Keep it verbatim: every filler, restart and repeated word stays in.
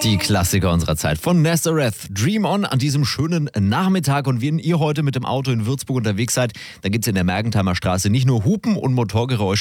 Die Klassiker unserer Zeit von Nazareth. Dream On an diesem schönen Nachmittag. Und wenn ihr heute mit dem Auto in Würzburg unterwegs seid, dann gibt es in der Mergentheimer Straße nicht nur Hupen und Motorgeräusche,